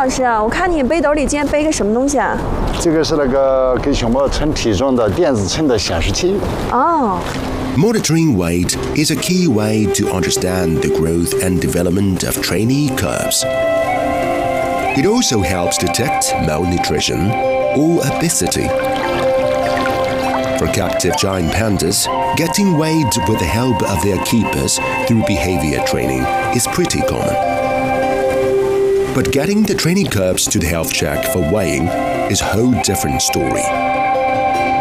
老师，我看你背兜里今天背个什么东西啊？ 这个是那个给熊猫称体重的电子秤的显示器。 哦。 Monitoring weight is a key way to understand the growth and development of trainee cubs. It also helps detect malnutrition or obesity. For captive giant pandas, getting weighed with the help of their keepers through behavior training is pretty common. But getting the trainee cubs to the health check for weighing is a whole different story.